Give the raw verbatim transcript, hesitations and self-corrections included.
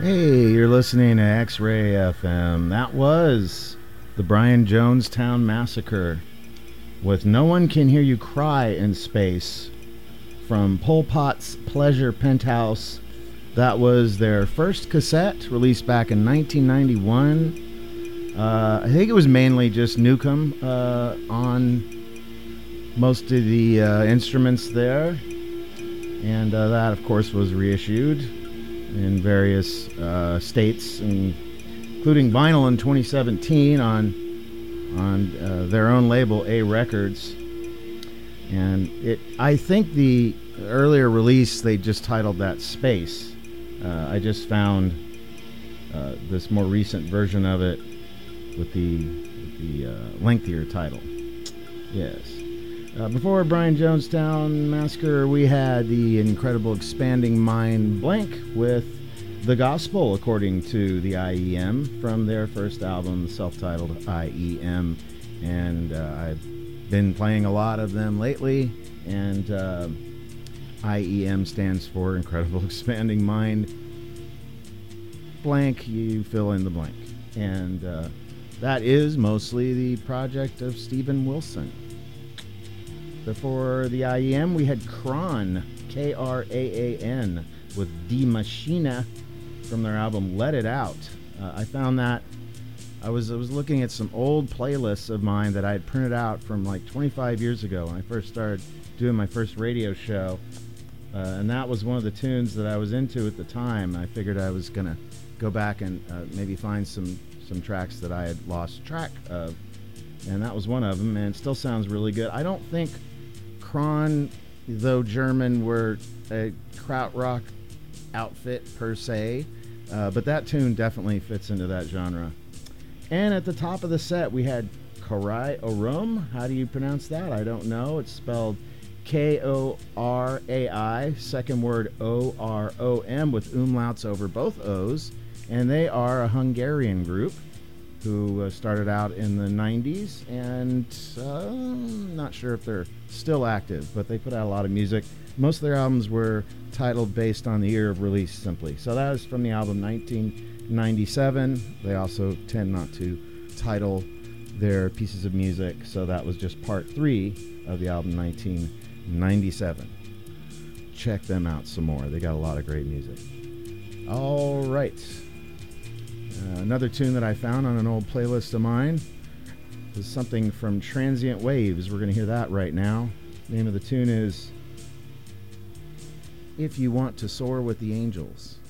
Hey, you're listening to X-Ray F M. That was the Brian Jonestown Massacre with No One Can Hear You Cry in Space from Pol Pot's Pleasure Penthouse. That was their first cassette, released back in nineteen ninety-one. Uh, I think it was mainly just Newcomb uh, on most of the uh, instruments there. And uh, that, of course, was reissued in various uh, states, including vinyl in twenty seventeen on on uh, their own label, A Records. And it, I think the earlier release, they just titled that Space. Uh, I just found uh, this more recent version of it with the, with the uh, lengthier title. Yes. Uh, before Brian Jonestown Massacre, we had the incredible Expanding Mind Blank with The Gospel, according to the I E M, from their first album, self-titled I E M. And uh, I've been playing a lot of them lately, and uh, I E M stands for Incredible Expanding Mind Blank, you fill in the blank. And uh, that is mostly the project of Steven Wilson. Before the I E M, we had Kran, K R A A N, with Die Maschine from their album Let It Out. Uh, I found that, I was I was looking at some old playlists of mine that I had printed out from like twenty-five years ago when I first started doing my first radio show. Uh, and that was one of the tunes that I was into at the time. I figured I was going to go back and uh, maybe find some, some tracks that I had lost track of. And that was one of them, and it still sounds really good. I don't think Kran, though German, were a krautrock outfit per se, uh, but that tune definitely fits into that genre. And at the top of the set, we had Korai Orom. How do you pronounce that? I don't know. It's spelled K O R A I, second word O R O M, with umlauts over both O's. And they are a Hungarian group who uh, started out in the nineties, and uh, I'm not sure if they're still active, but they put out a lot of music. Most of their albums were titled based on the year of release simply. So that is from the album nineteen ninety-seven. They also tend not to title their pieces of music, so that was just part three of the album nineteen ninety-seven. Check them out some more. They got a lot of great music. All right. Uh, another tune that I found on an old playlist of mine is something from Transient Waves. We're going to hear that right now. The name of the tune is If You Want to Soar with the Angels.